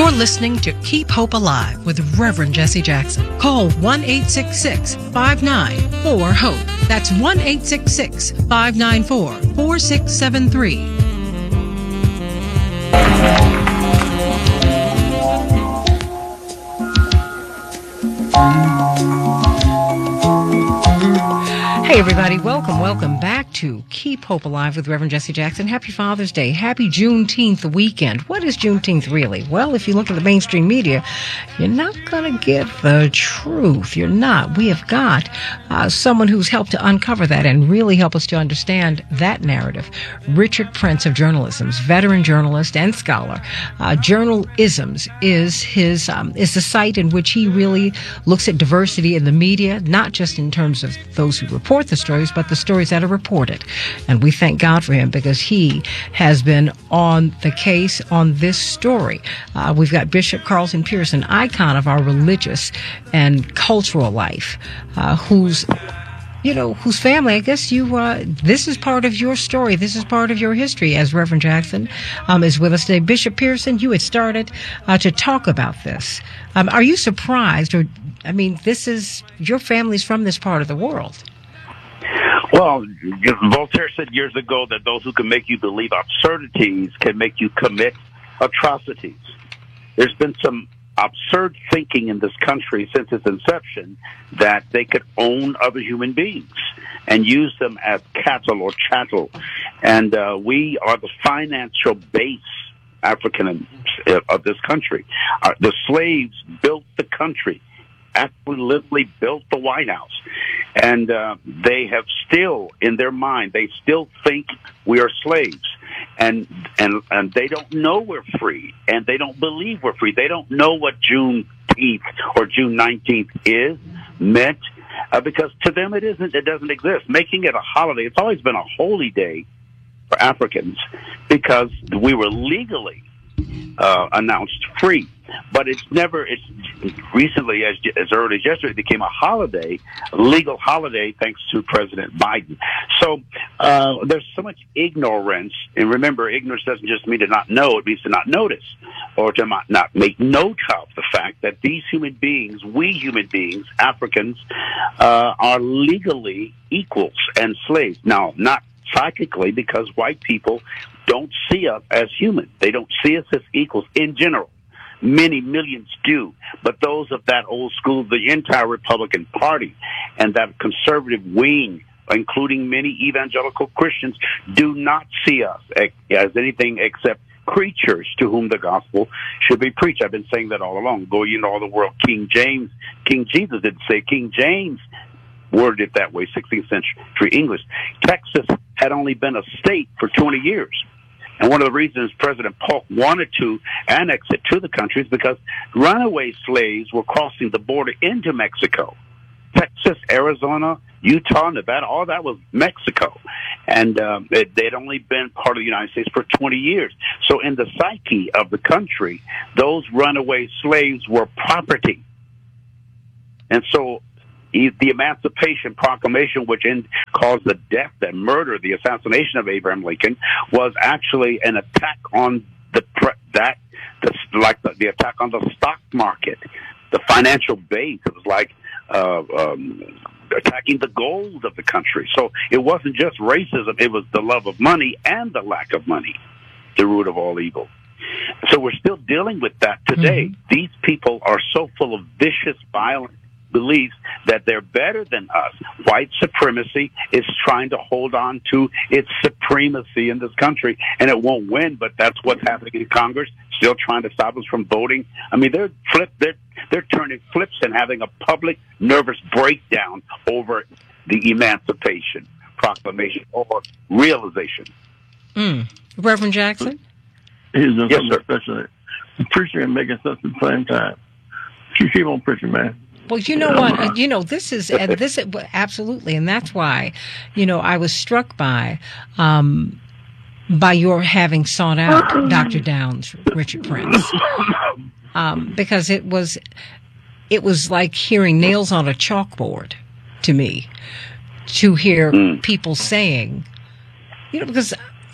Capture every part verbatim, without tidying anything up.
You're listening to Keep Hope Alive with Reverend Jesse Jackson. Call one eight six six, five nine four, HOPE. That's one eight six six, five nine four, four six seven three. Hey, everybody. Welcome, welcome back to Keep Hope Alive with Reverend Jesse Jackson. Happy Father's Day. Happy Juneteenth weekend. What is Juneteenth really? Well, if you look at the mainstream media, you're not going to get the truth. You're not. We have got uh, someone who's helped to uncover that and really help us to understand that narrative. Richard Prince of Journalism's veteran journalist and scholar. Uh, Journalisms is his um, is the site in which he really looks at diversity in the media, not just in terms of those who report the stories, but the stories that are reported. And we thank God for him because he has been on the case on this story. Uh, we've got Bishop Carlton Pierce, an icon of our religious and cultural life, uh, who's you know, whose family, I guess you, uh, this is part of your story. This is part of your history, as Reverend Jackson um, is with us today. Bishop Pearson, you had started uh, to talk about this. Um, are you surprised, or, I mean, this is, your family's from this part of the world. Well, Voltaire said years ago that those who can make you believe absurdities can make you commit atrocities. There's been some absurd thinking in this country since its inception that they could own other human beings and use them as cattle or chattel. And uh, we are the financial base African of this country. Uh, the slaves built the country, actually literally built the White House. And uh, they have still, in their mind, they still think we are slaves. And, and and they don't know we're free, and they don't believe we're free. They don't know what Juneteenth or June nineteenth is, meant, uh, because to them it isn't, it doesn't exist. Making it a holiday, it's always been a holy day for Africans because we were legally uh, announced free. But it's never, it's recently, as as early as yesterday, it became a holiday, a legal holiday, thanks to President Biden. So uh, there's so much ignorance. And remember, ignorance doesn't just mean to not know, it means to not notice or to not, not make note of the fact that these human beings, we human beings, Africans, uh, are legally equals and slaves. Now, not psychically, because white people don't see us as human. They don't see us as equals in general. Many millions do, but those of that old school, the entire Republican Party and that conservative wing, including many evangelical Christians, do not see us as anything except creatures to whom the gospel should be preached. I've been saying that all along. Go ye into all the world. King James, King Jesus didn't say. King James worded it that way, sixteenth century English. Texas had only been a state for twenty years. And one of the reasons President Polk wanted to annex it to the country is because runaway slaves were crossing the border into Mexico. Texas, Arizona, Utah, Nevada, all that was Mexico. And um, it, they'd only been part of the United States for twenty years. So in the psyche of the country, those runaway slaves were property. And so the Emancipation Proclamation, which in, caused the death and murder, the assassination of Abraham Lincoln, was actually an attack on the that, the, like the, the attack on the stock market, the financial base. It was like uh, um, attacking the gold of the country. So it wasn't just racism; it was the love of money and the lack of money, the root of all evil. So we're still dealing with that today. Mm-hmm. These people are so full of vicious, violent beliefs that they're better than us. White supremacy is trying to hold on to its supremacy in this country, and it won't win, but that's what's happening in Congress, still trying to stop us from voting. I mean, they're flip, they're, they're turning flips and having a public nervous breakdown over the Emancipation Proclamation or realization. Mm. Reverend Jackson? He's doing yes, something sir. special. Preaching and making sense at the same time. You keep on preaching, man. Well, you know what? Uh, you know, this is uh, this is, absolutely, and that's why, you know, I was struck by um, by your having sought out Doctor Downs, Richard Prince, um, because it was it was like hearing nails on a chalkboard to me, to hear people saying, you know, because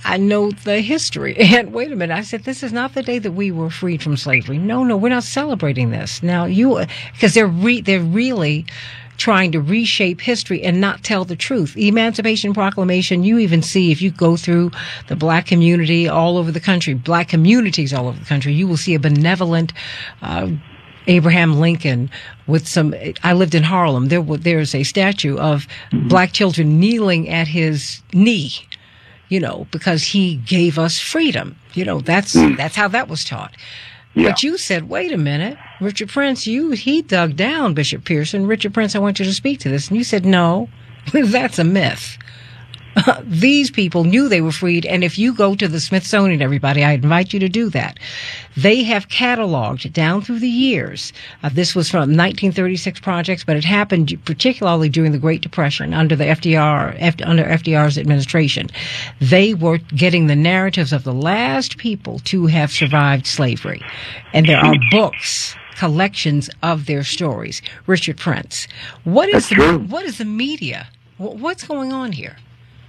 I know the history. And wait a minute, I said, this is not the day that we were freed from slavery. No, no, we're not celebrating this. Now, you, because they're re, they're really trying to reshape history and not tell the truth. Emancipation Proclamation, you even see, if you go through the black community all over the country, black communities all over the country, you will see a benevolent, uh, Abraham Lincoln with some, I lived in Harlem. There there's a statue of mm-hmm. black children kneeling at his knee, you know, because he gave us freedom. You know, that's, mm. that's how that was taught. Yeah. But you said, wait a minute, Richard Prince, you, he dug down Bishop Pearson. Richard Prince, I want you to speak to this. And you said, no, that's a myth. These people knew they were freed, and if you go to the Smithsonian, everybody, I invite you to do that. They have cataloged down through the years. Uh, this was from nineteen thirty-six projects, but it happened particularly during the Great Depression under the F D R, F, under F D R's administration. They were getting the narratives of the last people to have survived slavery, and there are books, collections of their stories. Richard Prince, what is the, what is the media? What's going on here?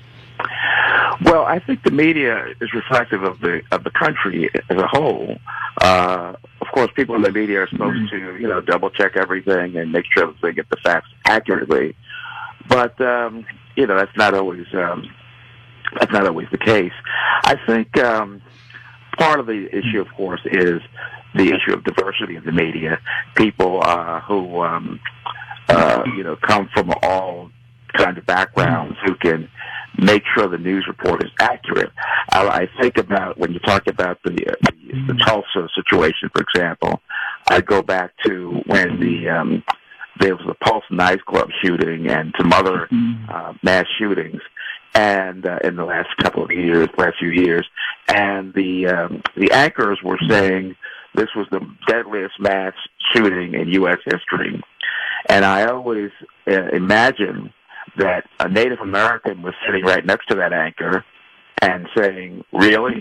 Well, I think the media is reflective of the of the country as a whole. Uh, of course, people in the media are supposed to, you know, double check everything and make sure that they get the facts accurately. But um, you know, that's not always um, that's not always the case. I think um, part of the issue, of course, is the issue of diversity in the media. People uh, who um, uh, you know come from all kinds of backgrounds who can make sure the news report is accurate. I, I think about when you talk about the, uh, the the Tulsa situation, for example. I go back to when the um, there was the Pulse nightclub shooting and some other uh, mass shootings, and uh, in the last couple of years, last few years, and the um, the anchors were saying this was the deadliest mass shooting in U S history, and I always uh, imagine that a Native American was sitting right next to that anchor and saying, really?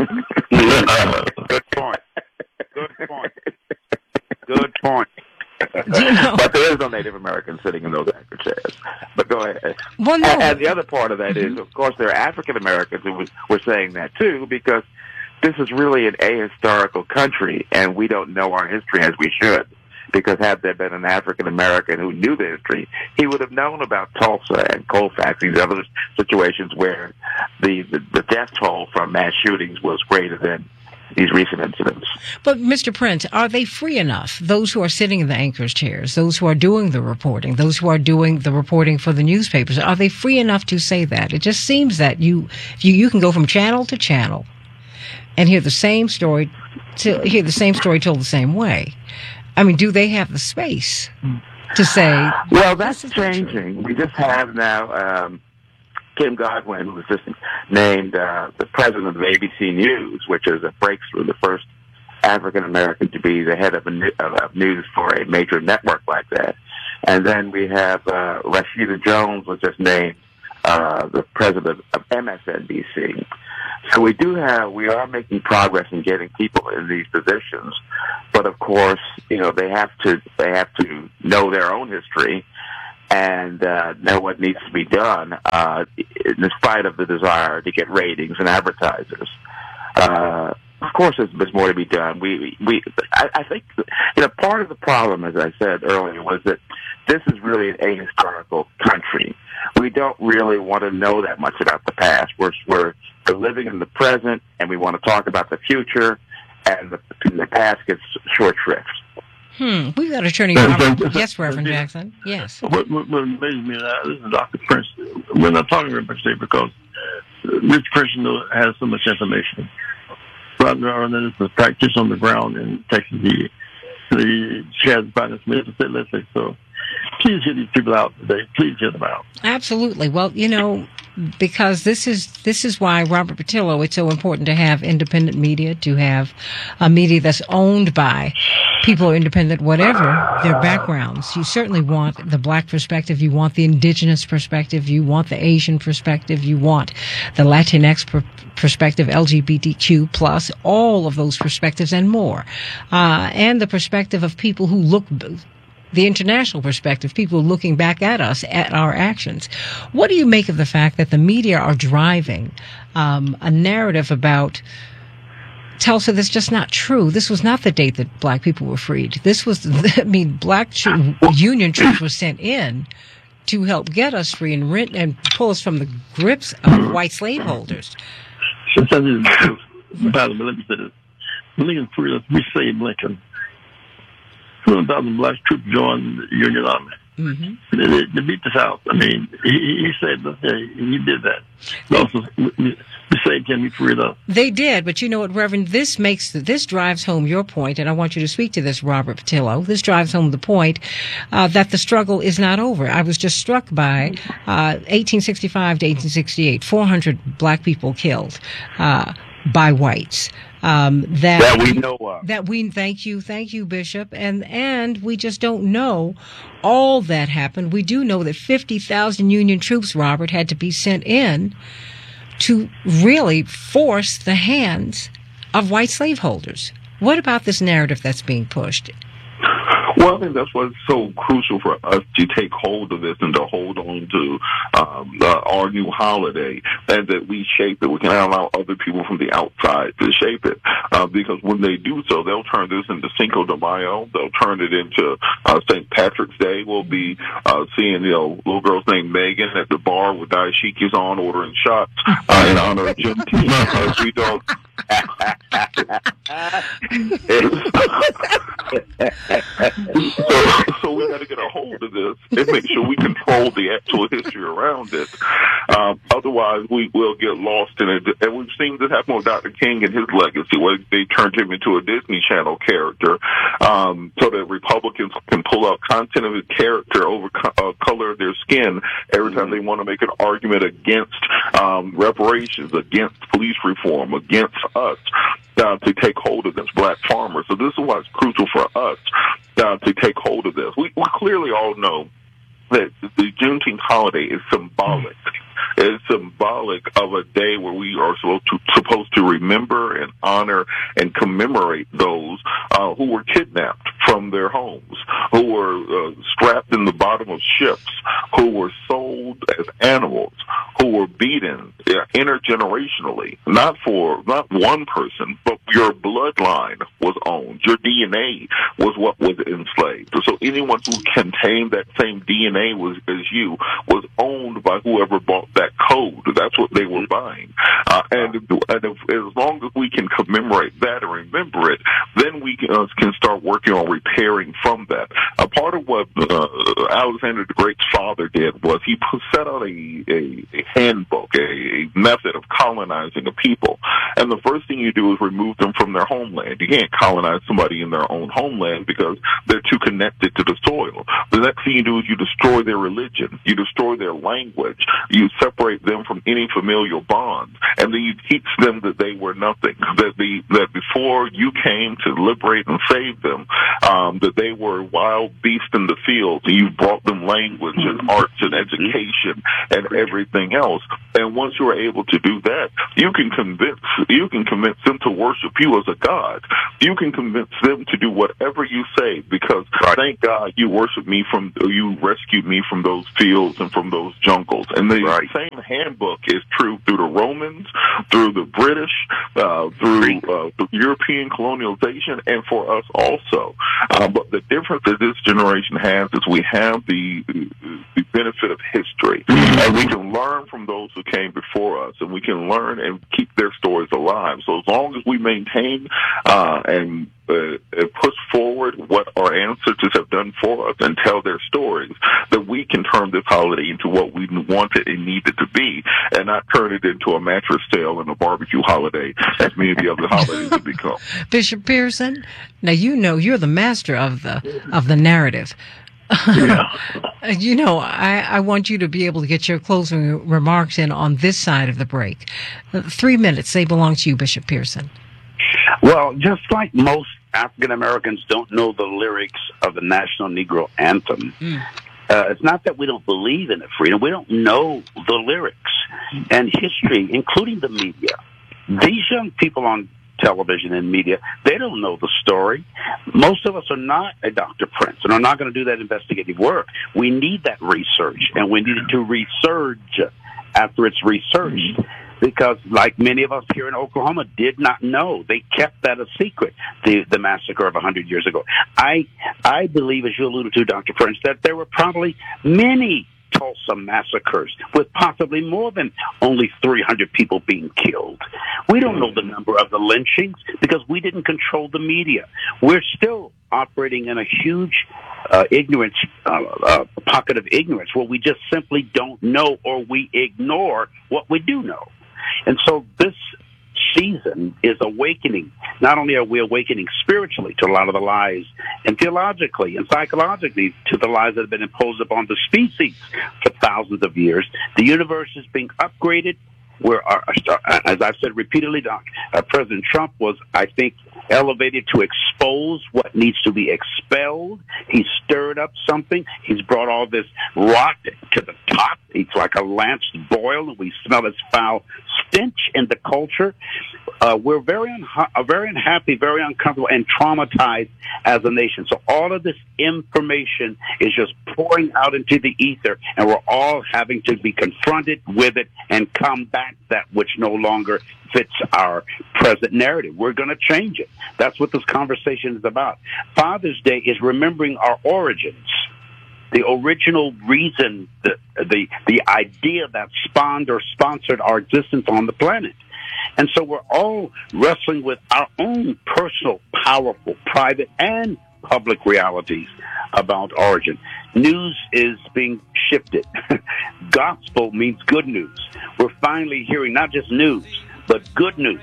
uh, good point. Good point. Good point. You know, but there is no Native American sitting in those anchor chairs. But go ahead. Well, no. and, and the other part of that mm-hmm. is, of course, there are African Americans who were saying that too, because this is really an ahistorical country, and we don't know our history as we should. Because had there been an African American who knew the history, he would have known about Tulsa and Colfax, these other situations where the, the, the death toll from mass shootings was greater than these recent incidents. But, Mister Prince, are they free enough, those who are sitting in the anchors' chairs, those who are doing the reporting, those who are doing the reporting for the newspapers, are they free enough to say that? It just seems that you you, you can go from channel to channel and hear the same story, to hear the same story told the same way. I mean, do they have the space to say? Well, that's changing. We just have now um, Kim Godwin, who was just named uh, the president of A B C News, which is a breakthrough, the first African American to be the head of, a, of news for a major network like that. And then we have uh, Rashida Jones was just named uh, the president of M S N B C. So we do have, we are making progress in getting people in these positions, but of course, you know, they have to, they have to know their own history and uh, know what needs to be done, uh, in spite of the desire to get ratings and advertisers. Uh, of course, there's, there's more to be done. We, we, I, I think, you know, part of the problem, as I said earlier, was that this is really an ahistorical country. We don't really want to know that much about the past. We're, we're, we're living in the present, and we want to talk about the future, and the, the past gets short shrift. Hmm. We've got Attorney Robert. Yes, Reverend Jackson. Yes. What, what, what amazes me, uh, this is Doctor Prince. We're not talking very much today because Mister Prince has so much information. Rather than this practice on the ground in Texas, he, he shares finance minister, state legislature. So please hear these people out today. Please hear them out. Absolutely. Well, you know, because this is this is why, Robert Patillo, it's so important to have independent media, to have a media that's owned by people who are independent, whatever their backgrounds. You certainly want the black perspective, you want the indigenous perspective, you want the Asian perspective, you want the Latinx per- perspective, L G B T Q plus, all of those perspectives and more. Uh, and the perspective of people who look the international perspective, people looking back at us, at our actions. What do you make of the fact that the media are driving um, a narrative about Tulsa that's just not true? This was not the date that black people were freed. This was, I mean, black tro- Union troops were sent in to help get us free and rent and pull us from the grips of white slaveholders. Since I didn't about it, but let me say this. Lincoln freed us. We saved Lincoln. two hundred thousand black troops joined the Union Army. Mm-hmm. They, they, they beat the South. I mean, he, he saved us. Yeah, he did that. Also, we, we saved him. He freed us. They did, but you know what, Reverend? This makes this drives home your point, and I want you to speak to this, Robert Patillo. This drives home the point uh, that the struggle is not over. I was just struck by uh, eighteen sixty-five to eighteen sixty-eight, four hundred black people killed uh, by whites. Um, that, that we know of. That we, thank you, thank you, Bishop. And, and we just don't know all that happened. We do know that fifty thousand Union troops, Robert, had to be sent in to really force the hands of white slaveholders. What about this narrative that's being pushed? Well, I think that's what's so crucial for us to take hold of this and to hold on to um, uh, our new holiday, and that we shape it. We can allow other people from the outside to shape it, uh, because when they do so, they'll turn this into Cinco de Mayo. They'll turn it into uh, Saint Patrick's Day. We'll be uh, seeing, you know, little girls named Megan at the bar with dashikis on ordering shots uh, in honor of Juneteenth. Because we don't. so, so we got to get a hold of this and make sure we control the actual history around it. Um, otherwise, we will get lost in it. And we've seen this happen with Doctor King and his legacy, where they turned him into a Disney Channel character, um, so that Republicans can pull out content of his character over co- uh, color of their skin every time they want to make an argument against um, reparations, against police reform, against us. Uh, to take hold of this, black farmers. So this is why it's crucial for us uh, to take hold of this. We, we clearly all know that the Juneteenth holiday is symbolic. It's symbolic of a day where we are supposed to, supposed to remember and honor and commemorate those uh, who were kidnapped from their homes, who were uh, strapped in the bottom of ships, who were sold as animals, who were beaten uh, intergenerationally, not for not one person, but your bloodline was owned. Your D N A was what was enslaved. So anyone who contained that same D N A was as you was owned by whoever bought that code. That's what they were buying. Uh, and and if, as long as we can commemorate that and remember it, then we can, uh, can start working on repairing from that. A part of what uh, Alexander the Great's father did was he set out a, a, a handbook, a, a method of colonizing a people. And the first thing you do is remove them from their homeland. You can't colonize somebody in their own homeland because they're too connected to the soil. The next thing you do is you destroy their religion. You destroy their language. You separate them from any familial bonds. And then you teach them that they were nothing, that the that before you came to liberate and save them, um, that they were wild beasts in the field. And you brought them language and arts and education and everything else. And once you are able to do that, you can convince you can convince them to worship you as a god. You can convince them to do whatever you say, because thank God you worship me from you rescued me from those fields and from those jungles. And the right. same handbook is true through the Romans, through the British, uh, through uh, the European colonialization, and for us also. Uh, but the difference that this generation has is we have the, the benefit of history, and we can learn from those who came before us, and we can learn and keep their stories alive. So as long as we maintain uh, and Uh, push forward what our ancestors have done for us and tell their stories, that we can turn this holiday into what we wanted and needed to be, and not turn it into a mattress sale and a barbecue holiday as many of the other holidays have become. Bishop Pearson, now you know you're the master of the of the narrative. Yeah. You know, I, I want you to be able to get your closing remarks in on this side of the break. Three minutes, they belong to you, Bishop Pearson. Well, just like most African Americans don't know the lyrics of the National Negro Anthem, mm. uh, it's not that we don't believe in it, freedom. We don't know the lyrics and history, including the media. These young people on television and media. They don't know the story. Most of us are not a Doctor Prince and are not going to do that investigative work. We need that research, and we need to resurge after it's researched, because like many of us here in Oklahoma did not know. They kept that a secret, the, the massacre of one hundred years ago. I, I believe, as you alluded to, Doctor Prince, that there were probably many Tulsa massacres with possibly more than only three hundred people being killed. We don't know the number of the lynchings because we didn't control the media. We're still operating in a huge uh, ignorance, uh, uh, pocket of ignorance where we just simply don't know, or we ignore what we do know. And so this season is awakening. Not only are we awakening spiritually to a lot of the lies, and theologically and psychologically to the lies that have been imposed upon the species for thousands of years, the universe is being upgraded. We're, uh, as I've said repeatedly, Doc, uh, President Trump was, I think, elevated to expose what needs to be expelled. He stirred up something. He's brought all this rot to the top. It's like a lanced boil, and we smell its foul stench in the culture. Uh, we're very, unha- very unhappy, very uncomfortable, and traumatized as a nation. So all of this information is just pouring out into the ether, and we're all having to be confronted with it and combat that which no longer fits our present narrative. We're going to change it. That's what this conversation is about. Father's Day is remembering our origins, the original reason, the the the idea that spawned or sponsored our existence on the planet. And so we're all wrestling with our own personal, powerful, private, and public realities about origin. News is being shifted. Gospel means good news. We're finally hearing not just news, but good news.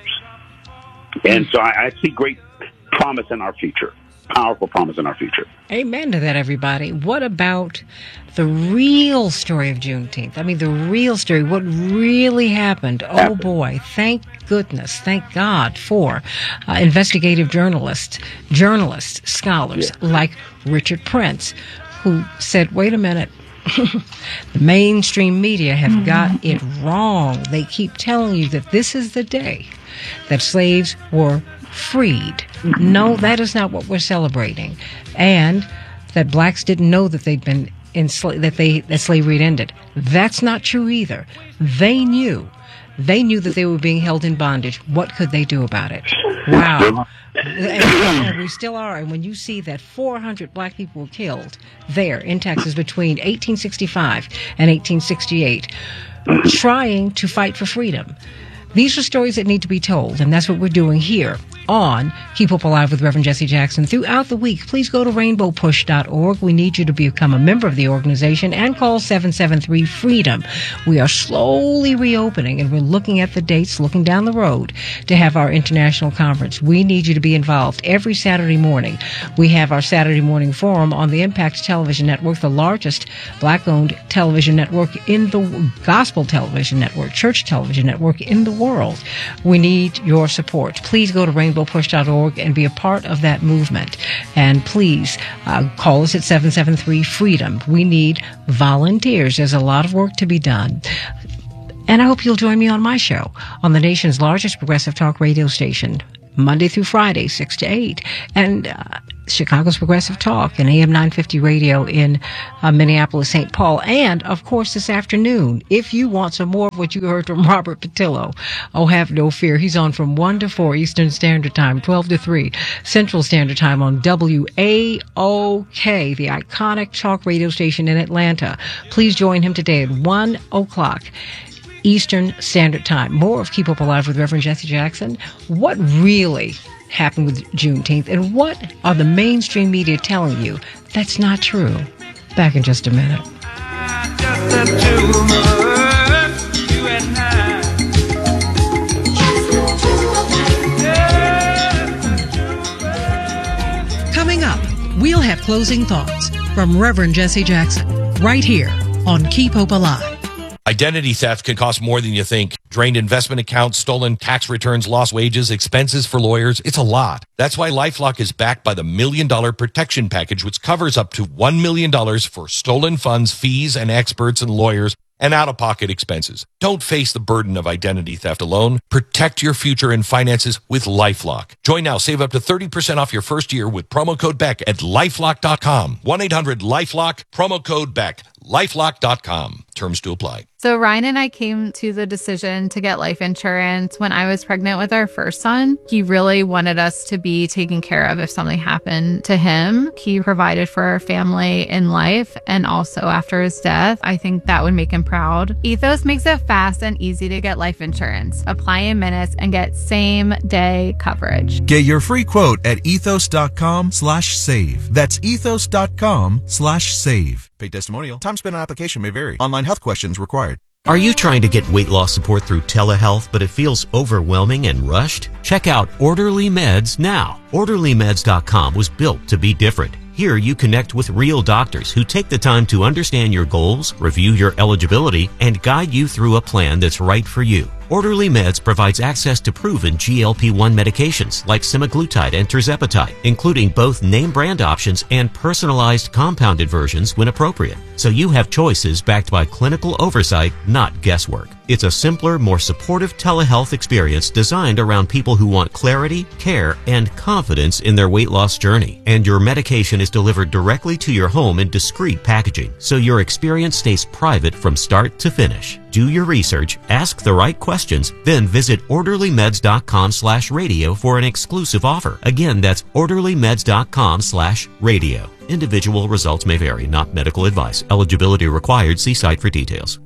And so I, I see great promise in our future. Powerful promise in our future. Amen to that, everybody. What about the real story of Juneteenth? I mean, the real story, what really happened. Oh, happened. Boy, thank goodness, thank God for uh, investigative journalists, journalists, scholars yeah. like Richard Prince, who said, wait a minute, the mainstream media have got it wrong. They keep telling you that this is the day that slaves were freed. No, that is not what we're celebrating. And that blacks didn't know that they'd been enslaved, that they that slavery had ended. That's not true either. They knew. They knew that they were being held in bondage. What could they do about it? Wow. And, and we still are. And when you see that four hundred black people were killed there in Texas between eighteen sixty-five and eighteen sixty-eight, trying to fight for freedom, these are stories that need to be told, and that's what we're doing here on Keep Hope Alive with Reverend Jesse Jackson. Throughout the week, please go to rainbow push dot org. We need you to become a member of the organization and call seven seven three freedom. We are slowly reopening, and we're looking at the dates, looking down the road to have our international conference. We need you to be involved. Every Saturday morning, we have our Saturday morning forum on the Impact Television Network, the largest black-owned television network in the gospel television network, church television network in the world. We need your support. Please go to rainbow push dot org and be a part of that movement. And please uh, call us at seven seven three freedom. We need volunteers. There's a lot of work to be done. And I hope you'll join me on my show on the nation's largest progressive talk radio station, Monday through Friday, six to eight, and uh, Chicago's Progressive Talk and A M nine fifty radio in uh, Minneapolis, Saint Paul. And, of course, this afternoon, if you want some more of what you heard from Robert Patillo, oh, have no fear. He's on from one to four Eastern Standard Time, twelve to three Central Standard Time on W A O K, the iconic talk radio station in Atlanta. Please join him today at one o'clock Eastern Standard Time. More of Keep Hope Alive with Reverend Jesse Jackson. What really happened with Juneteenth, and what are the mainstream media telling you that's not true? Back in just a minute. Coming up, we'll have closing thoughts from Reverend Jesse Jackson right here on Keep Hope Alive. Identity theft can cost more than you think. Drained investment accounts, stolen tax returns, lost wages, expenses for lawyers. It's a lot. That's why LifeLock is backed by the Million Dollar Protection Package, which covers up to one million dollars for stolen funds, fees, and experts and lawyers and out-of-pocket expenses. Don't face the burden of identity theft alone. Protect your future and finances with LifeLock. Join now. Save up to thirty percent off your first year with promo code Beck at lifelock dot com. one eight hundred lifelock, promo code Beck. lifelock dot com. Terms to apply. So Ryan and I came to the decision to get life insurance when I was pregnant with our first son. He really wanted us to be taken care of if something happened to him. He provided for our family in life and also after his death. I think that would make him proud. Ethos makes it fast and easy to get life insurance. Apply in minutes and get same day coverage. Get your free quote at ethos.com slash save. That's ethos.com slash save. Paid testimonial. Time spent on application may vary. Online health questions required. Are you trying to get weight loss support through telehealth, but it feels overwhelming and rushed? Check out Orderly Meds now. orderly meds dot com was built to be different. Here you connect with real doctors who take the time to understand your goals, review your eligibility, and guide you through a plan that's right for you. Orderly Meds provides access to proven G L P one medications like semaglutide and tirzepatide, including both name brand options and personalized compounded versions when appropriate. So you have choices backed by clinical oversight, not guesswork. It's a simpler, more supportive telehealth experience designed around people who want clarity, care, and confidence in their weight loss journey. And your medication is delivered directly to your home in discreet packaging, so your experience stays private from start to finish. Do your research, ask the right questions, then visit orderly meds dot com slash radio for an exclusive offer. Again, that's orderly meds dot com slash radio. Individual results may vary, not medical advice. Eligibility required. See site for details.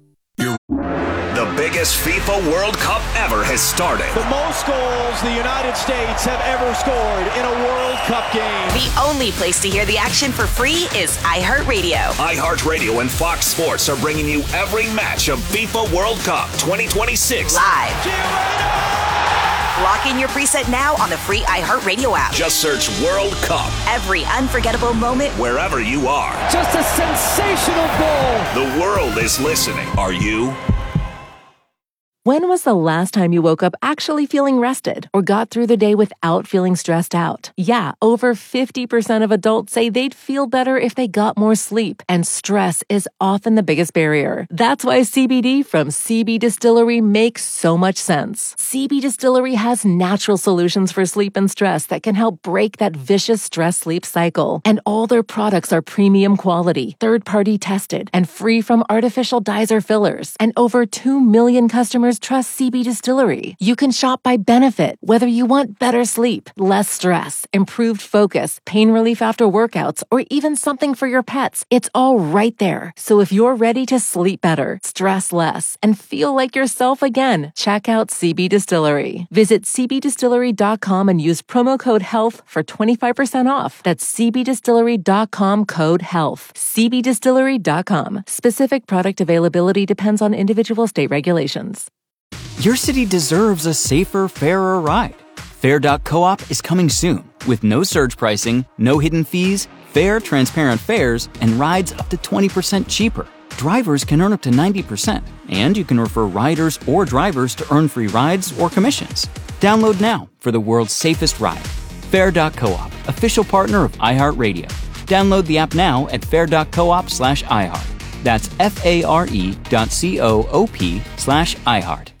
The biggest FIFA World Cup ever has started. The most goals the United States have ever scored in a World Cup game. The only place to hear the action for free is iHeartRadio. iHeartRadio and Fox Sports are bringing you every match of FIFA World Cup twenty twenty-six. Live. Lock in your preset now on the free iHeartRadio app. Just search World Cup. Every unforgettable moment, wherever you are. Just a sensational goal. The world is listening. Are you? When was the last time you woke up actually feeling rested or got through the day without feeling stressed out? Yeah, over fifty percent of adults say they'd feel better if they got more sleep, and stress is often the biggest barrier. That's why C B D from C B Distillery makes so much sense. C B Distillery has natural solutions for sleep and stress that can help break that vicious stress-sleep cycle. And all their products are premium quality, third-party tested, and free from artificial dyes or fillers. And over two million customers trust C B Distillery. You can shop by benefit, whether you want better sleep, less stress, improved focus, pain relief after workouts, or even something for your pets. It's all right there. So if you're ready to sleep better, stress less, and feel like yourself again, check out C B Distillery. Visit c b distillery dot com and use promo code HEALTH for twenty-five percent off. That's c b distillery dot com code HEALTH. c b distillery dot com. Specific product availability depends on individual state regulations. Your city deserves a safer, fairer ride. Fair dot coop is coming soon with no surge pricing, no hidden fees, fair, transparent fares, and rides up to twenty percent cheaper. Drivers can earn up to ninety percent, and you can refer riders or drivers to earn free rides or commissions. Download now for the world's safest ride. Fair dot coop, official partner of iHeartRadio. Download the app now at fair dot coop slash iHeart. That's F A R E dot C O O P slash iHeart.